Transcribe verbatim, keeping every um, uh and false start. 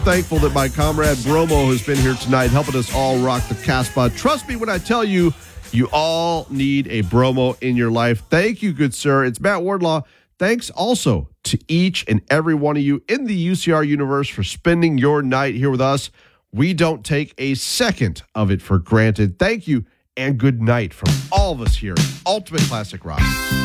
thankful that my comrade Bromo has been here tonight helping us all rock the Casbah. Trust me when I tell you, you all need a Bromo in your life. Thank you, good sir. It's Matt Wardlaw. Thanks also to each and every one of you in the U C R universe for spending your night here with us. We don't take a second of it for granted. Thank you and good night from all of us here at Ultimate Classic Rock.